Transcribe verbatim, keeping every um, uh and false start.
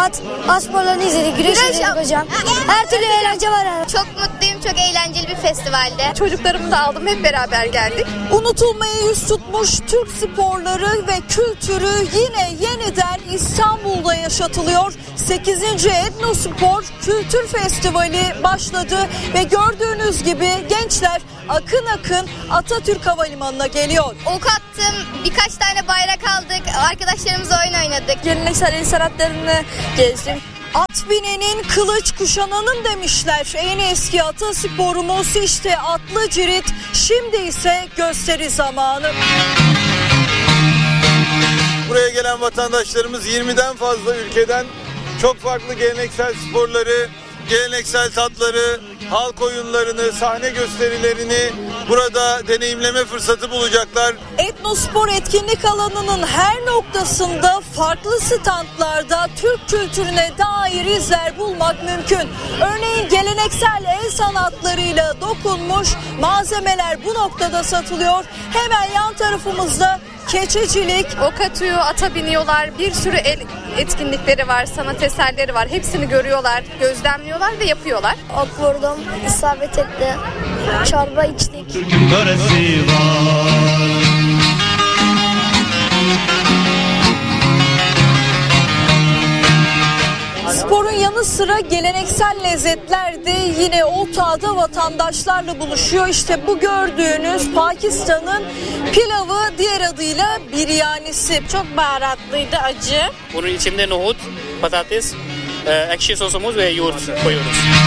at, at sporlarını izledik. Güreş, Güreş izledik yap- hocam. Her türlü eğlence var yani. Çok mutluyum, çok eğlenceli bir festivalde. Çocuklarımı da aldım, hep beraber geldik. Unutulmaya yüz tutmuş Türk sporları ve kültürü yine yeniden İstanbul'da yaşatılıyor. sekizinci Etnospor Kültür Festivali başladı ve gördüğünüz gibi gençler akın akın Atatürk Havalimanı'na geliyor. Ok attım, birkaç tane bayrak aldık, arkadaşlarımızla oyun oynadık. Geleneksel el sanatlarını gezdim. At binenin kılıç kuşananın demişler. En eski atasporumuz işte atlı cirit. Şimdi ise gösteri zamanı. Buraya gelen vatandaşlarımız yirmiden fazla ülkeden çok farklı geleneksel sporları, geleneksel tatları, halk oyunlarını, sahne gösterilerini burada deneyimleme fırsatı bulacaklar. Etnospor etkinlik alanının her noktasında farklı standlarda Türk kültürüne dair izler bulmak mümkün. Örneğin geleneksel el sanatlarıyla dokunmuş malzemeler bu noktada satılıyor. Hemen yan tarafımızda keçecilik. Ok atıyor, ata biniyorlar. Bir sürü el etkinlikleri var, sanat eserleri var. Hepsini görüyorlar, gözlemliyorlar ve yapıyorlar. Ok vurdum, isabet etti. Çorba içtik. Töresi var. Sporun yanı sıra geleneksel lezzetler de yine Uludağ'da vatandaşlarla buluşuyor. İşte bu gördüğünüz Pakistan'ın pilavı, diğer adıyla biryanisi. Çok baharatlıydı, acı. Bunun içinde nohut, patates, ekşi sosumuz ve yoğurt koyuyoruz.